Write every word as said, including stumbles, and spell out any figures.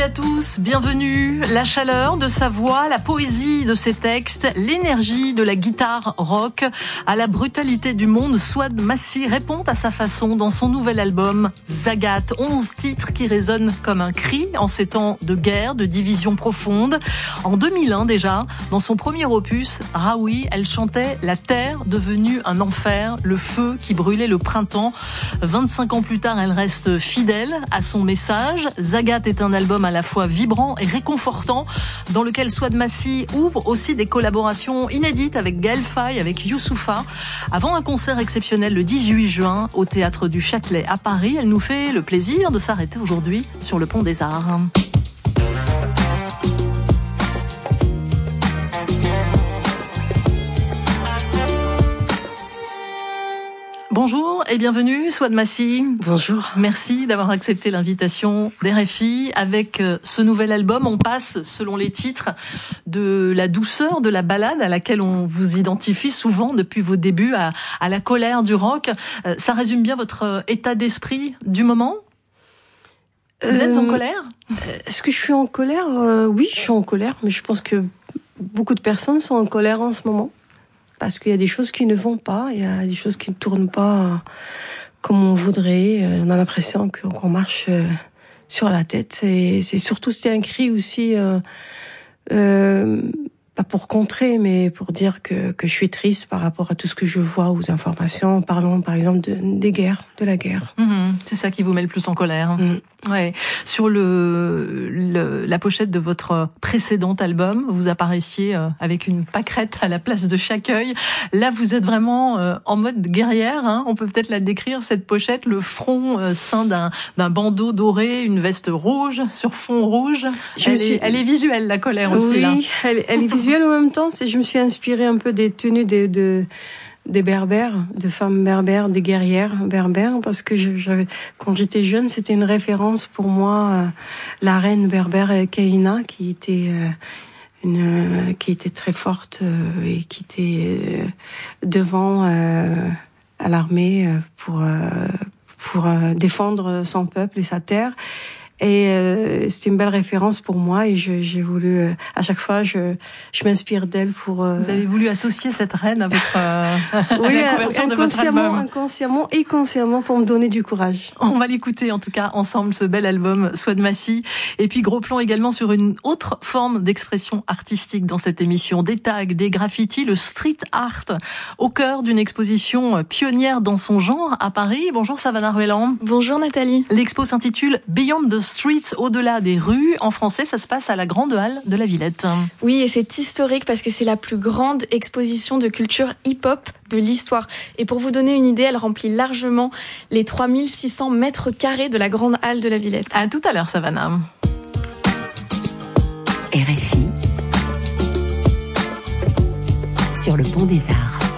À tous, bienvenue. La chaleur de sa voix, la poésie de ses textes, l'énergie de la guitare rock, à la brutalité du monde, Souad Massy répond à sa façon dans son nouvel album Zagat. Onze titres qui résonnent comme un cri en ces temps de guerre, de division profonde. En deux mille un déjà, dans son premier opus, Raoui, elle chantait la terre devenue un enfer, le feu qui brûlait le printemps. vingt-cinq ans plus tard, elle reste fidèle à son message. Zagat est un album à la fois vibrant et réconfortant, dans lequel Souad Massy ouvre aussi des collaborations inédites avec Gaël Faye, avec Youssoupha. Avant un concert exceptionnel le dix-huit juin au Théâtre du Châtelet à Paris, elle nous fait le plaisir de s'arrêter aujourd'hui sur le Pont des Arts. Bonjour et bienvenue, Souad Massy. Bonjour. Merci d'avoir accepté l'invitation d'R F I. Avec ce nouvel album, on passe, selon les titres, de la douceur de la ballade à laquelle on vous identifie souvent depuis vos débuts à, à la colère du rock. Ça résume bien votre état d'esprit du moment ? Vous êtes en colère ? Est-ce que je suis en colère ? euh, Oui, je suis en colère, mais je pense que beaucoup de personnes sont en colère en ce moment. Parce qu'il y a des choses qui ne vont pas, il y a des choses qui ne tournent pas comme on voudrait. On a l'impression qu'on marche sur la tête. Et c'est surtout, c'était un cri aussi, euh, euh, pas pour contrer, mais pour dire que, que je suis triste par rapport à tout ce que je vois aux informations. Parlons par exemple de, des guerres, de la guerre. Mmh, c'est ça qui vous met le plus en colère. Mmh. Ouais. Sur le, le la pochette de votre précédent album, vous apparaissiez avec une pâquerette à la place de chaque œil. Là, vous êtes vraiment en mode guerrière. Hein. On peut peut-être la décrire, cette pochette, le front ceint d'un d'un bandeau doré, une veste rouge sur fond rouge. Elle, suis... est, elle est visuelle, la colère aussi. Oui, là. Elle, elle est visuelle en même temps. C'est, je me suis inspirée un peu des tenues de, de des berbères, de femmes berbères, des guerrières berbères, parce que j'avais, quand j'étais jeune, c'était une référence pour moi, euh, la reine berbère Kaina, qui était euh, une, euh, qui était très forte euh, et qui était euh, devant euh, à l'armée euh, pour euh, pour euh, défendre son peuple et sa terre. Et euh, c'était une belle référence pour moi et je, j'ai voulu, euh, à chaque fois, je, je m'inspire d'elle pour... Euh... Vous avez voulu associer cette reine à votre euh, oui, à la couverture de votre album. Inconsciemment et consciemment pour me donner du courage. On va l'écouter en tout cas ensemble, ce bel album Souad Massy. Et puis gros plan également sur une autre forme d'expression artistique dans cette émission. Des tags, des graffitis, le street art au cœur d'une exposition pionnière dans son genre à Paris. Bonjour Savannah Ruelland. Bonjour Nathalie. L'expo s'intitule Beyond the Streets, au-delà des rues. En français, ça se passe à la Grande Halle de la Villette. Oui, et c'est historique parce que c'est la plus grande exposition de culture hip-hop de l'histoire. Et pour vous donner une idée, elle remplit largement les trois mille six cents mètres carrés de la Grande Halle de la Villette. À tout à l'heure, Savannah. R F I sur le Pont des Arts.